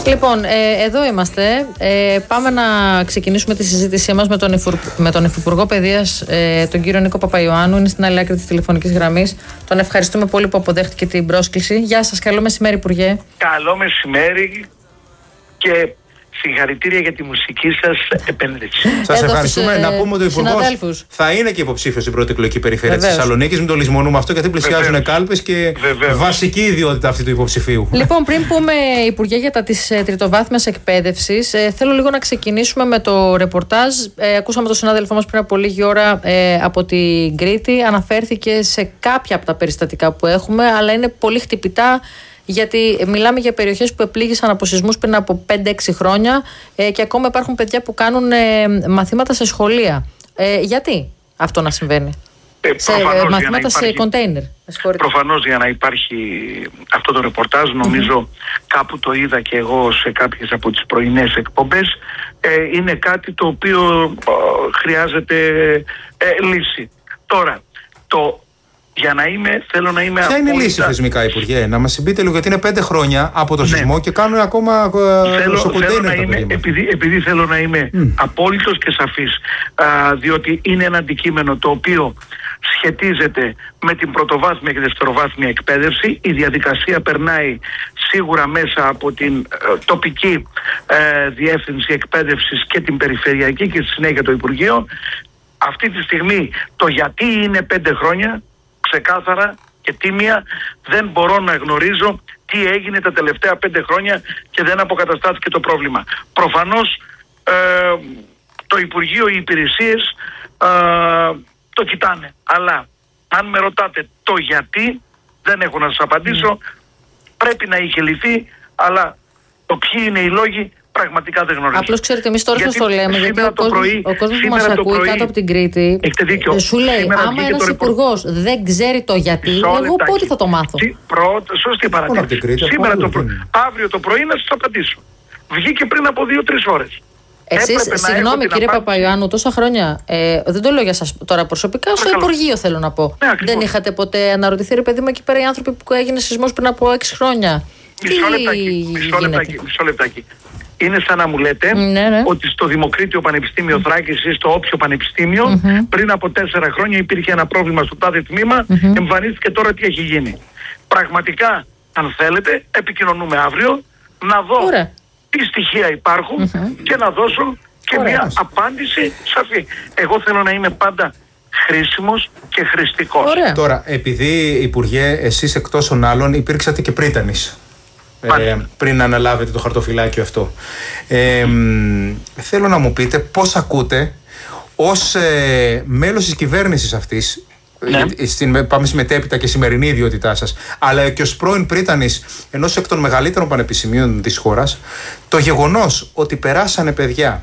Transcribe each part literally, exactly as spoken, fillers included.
Λοιπόν, ε, εδώ είμαστε. Ε, πάμε να ξεκινήσουμε τη συζήτησή μας με τον, Υφουρ... με τον Υφυπουργό Παιδείας, ε, τον κύριο Νίκο Παπαϊωάννου. Είναι στην άλλη άκρη της τηλεφωνικής γραμμής. Τον ευχαριστούμε πολύ που αποδέχτηκε την πρόσκληση. Γεια σας, καλό μεσημέρι, Υπουργέ. Καλό μεσημέρι και συγχαρητήρια για τη μουσική σας επένδυση. Σας ευχαριστούμε. Ε, να πούμε ότι ο Υπουργός θα είναι και υποψήφιος στην πρώτη εκλογική περιφέρεια της Θεσσαλονίκης. Μην το λησμονούμε αυτό, γιατί πλησιάζουν κάλπες και Βεβαίως. βασική ιδιότητα αυτή του υποψηφίου. Λοιπόν, πριν πούμε, Υπουργέ, για τα της τριτοβάθμιας εκπαίδευσης, ε, θέλω λίγο να ξεκινήσουμε με το ρεπορτάζ. Ε, ακούσαμε τον συνάδελφό μας πριν από λίγη ώρα ε, από την Κρήτη. Αναφέρθηκε σε κάποια από τα περιστατικά που έχουμε, αλλά είναι πολύ χτυπητά. Γιατί μιλάμε για περιοχές που επλήγησαν από σεισμούς πριν από πέντε έξι χρόνια ε, και ακόμα υπάρχουν παιδιά που κάνουν ε, μαθήματα σε σχολεία. Ε, γιατί αυτό να συμβαίνει? Ε, σε ε, μαθήματα υπάρχει, σε κοντέινερ. Προφανώς για να υπάρχει αυτό το ρεπορτάζ, νομίζω mm-hmm. κάπου το είδα και εγώ σε κάποιες από τις πρωινές εκπομπές, ε, είναι κάτι το οποίο ε, χρειάζεται ε, λύση. Τώρα, το... Για να είμαι, θέλω να είμαι. Ποια είναι η λύση θεσμικά, Υπουργέ? Να μας πείτε λίγο, γιατί είναι πέντε χρόνια από το ναι. σεισμό και κάνουν ακόμα θέλω, στο θέλω να είμαι, επειδή, επειδή θέλω να είμαι mm. απόλυτος και σαφής, α, διότι είναι ένα αντικείμενο το οποίο σχετίζεται με την πρωτοβάθμια και δευτεροβάθμια εκπαίδευση. Η διαδικασία περνάει σίγουρα μέσα από την ε, τοπική ε, διεύθυνση εκπαίδευσης και την περιφερειακή και στη συνέχεια το Υπουργείο. Αυτή τη στιγμή το γιατί είναι πέντε χρόνια, ξεκάθαρα και τίμια, δεν μπορώ να γνωρίζω τι έγινε τα τελευταία πέντε χρόνια και δεν αποκαταστάθηκε το πρόβλημα. Προφανώς ε, το Υπουργείο, οι υπηρεσίες ε, το κοιτάνε. Αλλά αν με ρωτάτε το γιατί, δεν έχω να σας απαντήσω. Mm. Πρέπει να είχε λυθεί, αλλά το ποιοι είναι οι λόγοι πραγματικά δεν γνωρίζω. Απλώς ξέρετε, εμείς τώρα σας το λέμε, γιατί ο κόσμος, πρωί, ο κόσμος που μας ακούει πρωί, κάτω από την Κρήτη σου λέει, άμα ένας υπουργός δεν ξέρει το γιατί, εγώ λεπτάκι. Πότε θα το μάθω? Πρώτα, σωστή παρατήρηση. Σήμερα το πρωί, αύριο το πρωί να σας απαντήσω. Βγήκε πριν από δύο τρεις ώρες. Εσείς, συγγνώμη κύριε Παπαϊωάννου, τόσα χρόνια, ε, δεν το λέω για σας τώρα προσωπικά, στο Υπουργείο θέλω να πω. Ναι, δεν είχατε ποτέ αναρωτηθεί, ρε παιδί μου, εκεί πέρα οι άνθρωποι που έγινε σεισμός πριν από έξι χρόνια? Μισό λεπτάκι, μισό λεπτάκι, μισό λεπτάκι. Είναι σαν να μου λέτε ναι, ναι. ότι στο Δημοκρίτιο Πανεπιστήμιο Θράκης ή στο όποιο πανεπιστήμιο mm-hmm. πριν από τέσσερα χρόνια υπήρχε ένα πρόβλημα στο τάδε τμήμα, mm-hmm. εμφανίστηκε τώρα τι έχει γίνει. Πραγματικά, αν θέλετε, επικοινωνούμε αύριο να δω Ωραία. τι στοιχεία υπάρχουν mm-hmm. και να δώσω και Ωραία. μια απάντηση σαφή. Εγώ θέλω να είμαι πάντα χρήσιμος και χρηστικός. Ωραία. Τώρα, επειδή Υπουργέ, εσείς εκτός των άλλων υπήρξατε και πρίτανης. Ε, πριν αναλάβετε το χαρτοφυλάκιο αυτό, ε, θέλω να μου πείτε πώς ακούτε ως ε, μέλος της κυβέρνησης αυτής, ναι. στην, πάμε στη μετέπειτα και σημερινή ιδιότητά σας, αλλά και ως πρώην πρίτανης ενός εκ των μεγαλύτερων πανεπιστημίων της χώρας, το γεγονός ότι περάσανε παιδιά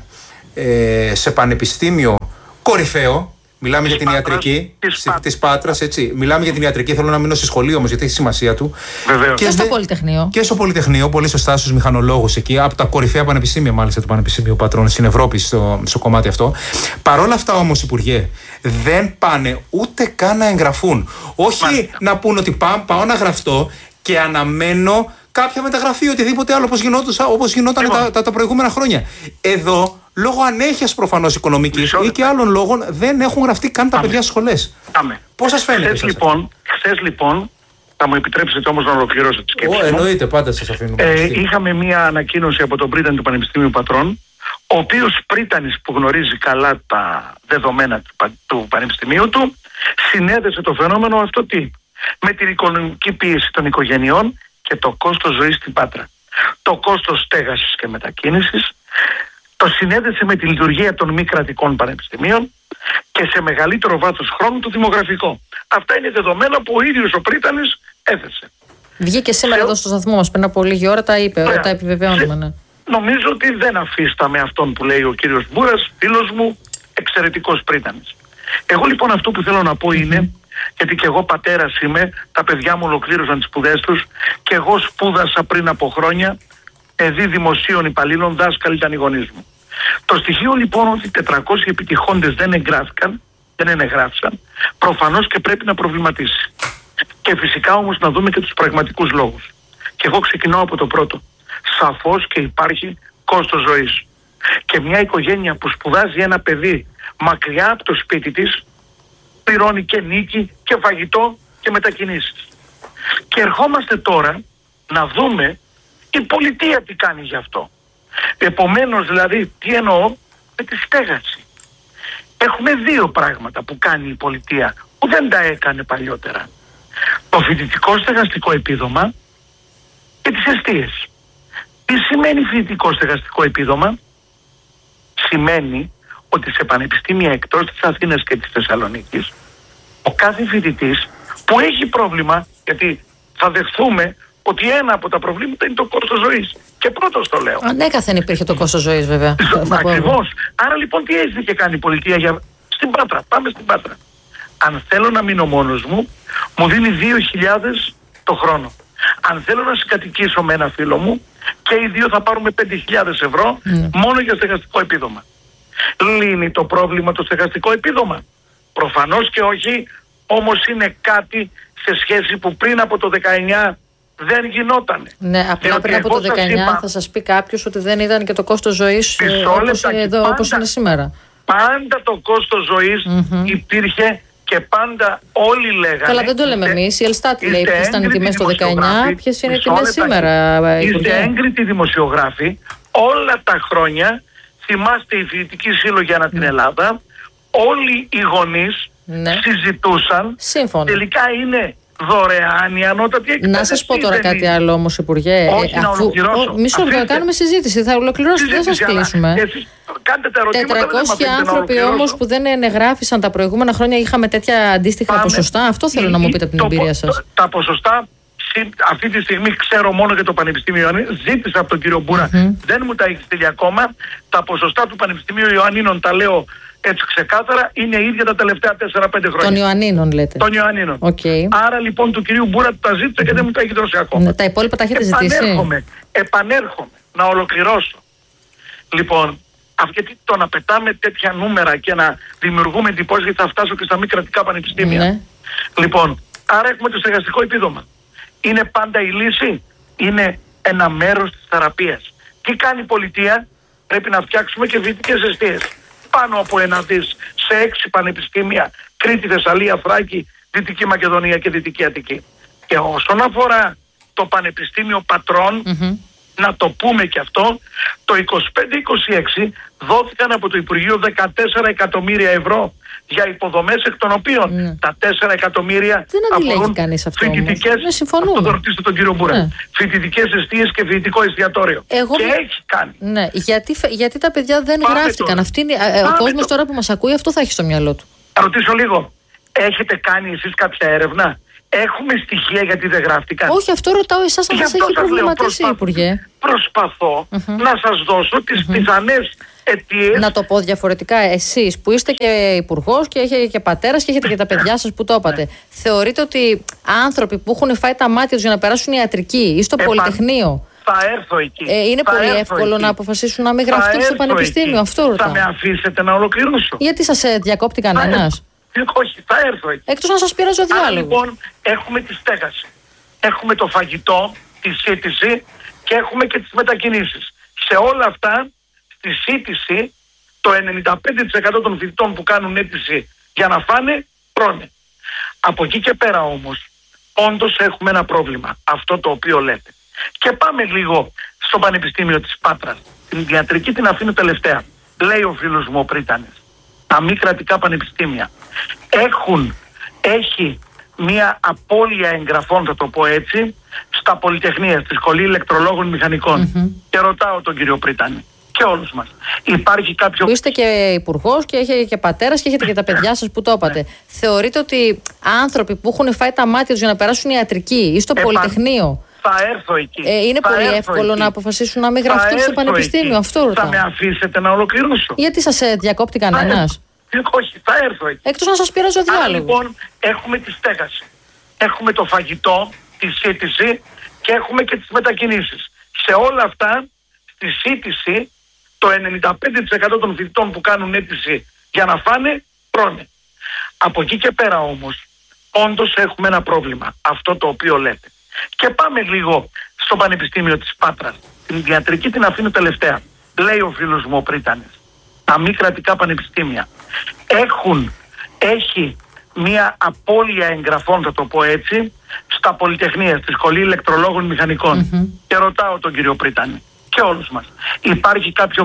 ε, σε πανεπιστήμιο κορυφαίο. Μιλάμε για την Πάτρας, ιατρική της της Πάτρας, έτσι. Μιλάμε για την ιατρική. Θέλω να μείνω στη σχολή όμως, γιατί έχει σημασία του. Βεβαίως. Και, και στο δε... Πολυτεχνείο. Και στο Πολυτεχνείο, πολύ σωστά, στους μηχανολόγους εκεί, από τα κορυφαία πανεπιστήμια, μάλιστα, του Πανεπιστημίου Πατρών στην Ευρώπη, στο, στο κομμάτι αυτό. Παρ' όλα αυτά όμως, Υπουργέ, δεν πάνε ούτε καν να εγγραφούν. Όχι Μάλιστα. να πούν ότι πάω, πάω να γραφτώ και αναμένω κάποια μεταγραφή, οτιδήποτε άλλο, όπως γινόταν, όπως γινόταν τα, τα, τα προηγούμενα χρόνια. Εδώ, λόγω ανέχειας προφανώς οικονομικής ή και άλλων λόγων, δεν έχουν γραφτεί καν τα Άμε. παιδιά στις σχολές. Άμε. Πώς σας φαίνεται? Χθες λοιπόν, χθες λοιπόν, θα μου επιτρέψετε όμως να ολοκληρώσω τη σκέψη μου. Εννοείται, πάντα σας αφήνουμε. Ε, είχαμε μία ανακοίνωση από τον πρίτανη του Πανεπιστημίου Πατρών, ο οποίος πρίτανης που γνωρίζει καλά τα δεδομένα του, του Πανεπιστημίου του, συνέδεσε το φαινόμενο αυτό τι? Με την οικονομική πίεση των οικογενειών και το κόστος ζωής στην Πάτρα. Το κόστος στέγασης και μετακίνησης, το συνέδεσε με τη λειτουργία των μη κρατικών πανεπιστημίων και σε μεγαλύτερο βάθος χρόνου το δημογραφικό. Αυτά είναι δεδομένα που ο ίδιος ο πρίτανης έθεσε. Βγήκε σήμερα σε... εδώ στο σταθμό μας πριν από λίγη ώρα, τα είπε, Ωραία. τα επιβεβαιώνουμε. Ναι. Νομίζω ότι δεν αφίσταμε αυτόν που λέει ο κύριος Μπούρας, φίλος μου, εξαιρετικός πρίτανης. Εγώ λοιπόν αυτό που θέλω να πω είναι, γιατί και εγώ πατέρας είμαι, τα παιδιά μου ολοκλήρωσαν τις σπουδές τους και εγώ σπούδασα πριν από χρόνια παιδί δημοσίων υπαλλήλων, δάσκαλοι ήταν οι γονείς μου. Το στοιχείο λοιπόν ότι τετρακόσιοι επιτυχώντες δεν εγγράφηκαν, δεν ενεγράφησαν, προφανώς και πρέπει να προβληματίσει. Και φυσικά όμως να δούμε και τους πραγματικούς λόγους. Και εγώ ξεκινάω από το πρώτο. σαφώς και υπάρχει κόστος ζωής. Και μια οικογένεια που σπουδάζει ένα παιδί μακριά από το σπίτι της πληρώνει και νίκη και φαγητό και μετακινήσεις. Και ερχόμαστε τώρα να δούμε η πολιτεία τι κάνει γι' αυτό. Επομένως, δηλαδή, τι εννοώ με τη στέγαση. Έχουμε δύο πράγματα που κάνει η πολιτεία που δεν τα έκανε παλιότερα. Το φοιτητικό στεγαστικό επίδομα και τις εστίες. Τι σημαίνει φοιτητικό στεγαστικό επίδομα? Σημαίνει ότι σε πανεπιστήμια εκτός της Αθήνας και της Θεσσαλονίκης ο κάθε φοιτητής που έχει πρόβλημα, γιατί θα δεχθούμε ότι ένα από τα προβλήματα είναι το κόστος ζωής. Και πρώτος το λέω. Ανέκαθεν υπήρχε το κόστος ζωής, βέβαια. Ακριβώς. Άρα λοιπόν τι έχει και κάνει η πολιτεία για... στην Πάτρα. Πάμε στην Πάτρα. Αν θέλω να μείνω μόνος μου, μου δίνει δύο χιλιάδες το χρόνο. Αν θέλω να συγκατοικήσω με ένα φίλο μου, και οι δύο θα πάρουμε πέντε χιλιάδες ευρώ mm. μόνο για στεγαστικό επίδομα. Λύνει το πρόβλημα το στεγαστικό επίδομα? Προφανώς και όχι, όμως είναι κάτι σε σχέση που πριν από το δεκαεννιά δεν γινόταν. Ναι, απλά πριν από το δεκαεννιά είπα, θα σας πει κάποιος ότι δεν ήταν και το κόστος ζωής ε, όπως, εδώ, πάντα, όπως είναι σήμερα. Πάντα το κόστος ζωής mm-hmm. υπήρχε και πάντα όλοι λέγανε. Καλά, δεν το λέμε εμείς. Η Ελστάτ λέει ποιες ήταν οι τιμές το δεκαεννιά, ποιες είναι οι τιμές σήμερα. Είστε έγκριτοι δημοσιογράφοι. Όλα τα χρόνια θυμάστε οι φοιτητικοί σύλλογοι ανά την Ελλάδα. Όλοι οι γονείς ναι. συζητούσαν. Σύμφωνα. Τελικά είναι δωρεάν η ανώτατη εκπαίδευση. Να σας πω τώρα κάτι είναι. άλλο όμως, Υπουργέ. Όχι, ε, να αφού... ολοκληρώσω. Μισό λεπτό, κάνουμε συζήτηση. Θα ολοκληρώσουμε, δεν σας κλείσουμε. Εσείς κάντε τα ερωτήματα. τετρακόσιοι άνθρωποι όμως που δεν ενεγράφησαν τα προηγούμενα χρόνια, είχαμε τέτοια αντίστοιχα Πάμε. ποσοστά. Αυτό θέλω η, να μου πείτε από την το, εμπειρία σας. Το, τα ποσοστά αυτή τη στιγμή ξέρω μόνο για το Πανεπιστήμιο Ιωαννίνων. Ζήτησα από τον κύριο Μπούρα, mm-hmm. δεν μου τα έχει στείλει ακόμα. Τα ποσοστά του Πανεπιστημίου Ιωαννίνων, τα λέω έτσι ξεκάθαρα, είναι ίδια τα τελευταία τέσσερα πέντε χρόνια. Των Ιωαννίνων λέτε. Των Ιωαννίνων. Okay. Άρα λοιπόν του κυρίου Μπούρα τα ζήτησα και δεν μου τα έχει δώσει ακόμα. Ναι, τα υπόλοιπα τα έχετε ζητήσει. Επανέρχομαι, επανέρχομαι να ολοκληρώσω. Λοιπόν, γιατί το να πετάμε τέτοια νούμερα και να δημιουργούμε εντυπώσεις, γιατί θα φτάσω και στα μη κρατικά πανεπιστήμια. Ναι. Λοιπόν, άρα έχουμε το στεγαστικό επίδομα. Είναι πάντα η λύση? Είναι ένα μέρος της θεραπείας. Τι κάνει η πολιτεία? Πρέπει να φτιάξουμε και φοιτητικές εστίες. Πάνω από ένα δις σε έξι πανεπιστήμια, Κρήτη, Θεσσαλία, Θράκη, Δυτική Μακεδονία και Δυτική Αττική. Και όσον αφορά το Πανεπιστήμιο Πατρών, mm-hmm. να το πούμε και αυτό, το είκοσι πέντε είκοσι έξι δόθηκαν από το Υπουργείο δεκατέσσερα εκατομμύρια ευρώ για υποδομές, εκ των οποίων mm. τα τέσσερα εκατομμύρια αφορούν φοιτητικές, αυτό το ρωτήστε τον κύριο Μπούρα, ναι. φοιτητικές εστίες και φοιτητικό εστιατόριο. Εγώ... Και έχει κάνει. Ναι. Γιατί, γιατί τα παιδιά δεν Πάμε γράφτηκαν. Αυτή είναι, ο κόσμος το... τώρα που μας ακούει αυτό θα έχει στο μυαλό του. Θα ρωτήσω λίγο. Έχετε κάνει εσείς κάποια έρευνα? Έχουμε στοιχεία γιατί δεν γράφτηκαν? Όχι, αυτό ρωτάω εσάς αν σας έχει προβληματίσει, Υπουργέ. Προσπαθώ mm-hmm. να σας δώσω τις mm-hmm. πιθανές αιτίες. Να το πω διαφορετικά, εσείς που είστε και υπουργός και έχετε και πατέρας και έχετε και τα παιδιά σας που το είπατε, θεωρείτε ότι άνθρωποι που έχουν φάει τα μάτια τους για να περάσουν ιατρική ή στο Επα... Πολυτεχνείο, θα έρθω εκεί. Ε, είναι θα πολύ εύκολο εκεί. να αποφασίσουν να μην γραφτούν στο πανεπιστήμιο? Εκεί. Αυτό ρωτάω. Θα με αφήσετε να ολοκληρώσω? Γιατί σας διακόπτει κανένας? Όχι, θα έρθω εκεί. Εκτός να σας πειράζει ο διάλογος. Άρα λοιπόν έχουμε τη στέγαση, έχουμε το φαγητό, τη σύντηση και έχουμε και τις μετακινήσεις. Σε όλα αυτά, στη σύντηση, το ενενήντα πέντε τοις εκατό των φοιτητών που κάνουν αίτηση για να φάνε, τρώνε. Από εκεί και πέρα όμως, όντως έχουμε ένα πρόβλημα, αυτό το οποίο λέτε. Και πάμε λίγο στο Πανεπιστήμιο της Πάτρας. Την ιατρική την αφήνω τελευταία. Λέει ο φίλος μου ο Πρίτανης, τα μη κρατικά πανεπιστήμια έχουν, έχει μια απώλεια εγγραφών, θα το πω έτσι, στα πολυτεχνία, στη Σχολή Ηλεκτρολόγων Μηχανικών. Mm-hmm. Και ρωτάω τον κύριο Πρίτανη και όλους μας. Υπάρχει κάποιο... Που είστε και υπουργός και έχετε και πατέρας και έχετε και τα παιδιά σας που το είπατε. Ναι. Θεωρείτε ότι άνθρωποι που έχουν φάει τα μάτια τους για να περάσουν ιατρική ή στο Επα... Πολυτεχνείο, θα έρθω εκεί. Ε, είναι θα πολύ εύκολο εκεί. να αποφασίσουν να μην γραφτούν στο πανεπιστήμιο? Εκεί. Αυτό ρωτάω. Θα με αφήσετε να ολοκληρώσω? Γιατί σας διακόπτει κανένας? Όχι, θα έρθω εκεί. Εκτός να σας πειράζει ο διάλογος. Λοιπόν, έχουμε τη στέγαση, έχουμε το φαγητό, τη σύντηση και έχουμε και τις μετακινήσεις. Σε όλα αυτά, στη σύντηση, το ενενήντα πέντε τοις εκατό των φοιτητών που κάνουν αίτηση για να φάνε, τρώνε. Από εκεί και πέρα όμως, όντως έχουμε ένα πρόβλημα, αυτό το οποίο λέτε. Και πάμε λίγο στο Πανεπιστήμιο της Πάτρας. την ιατρική την αφήνω τελευταία. Λέει ο φίλος μου ο Πρίτανης, τα μη κρατικά πανεπιστήμια έχουν, έχει μία απώλεια εγγραφών, θα το πω έτσι, στα πολυτεχνία, στη Σχολή Ηλεκτρολόγων Μηχανικών. Mm-hmm. Και ρωτάω τον κύριο Πρίτανη και όλους μας, υπάρχει κάποιο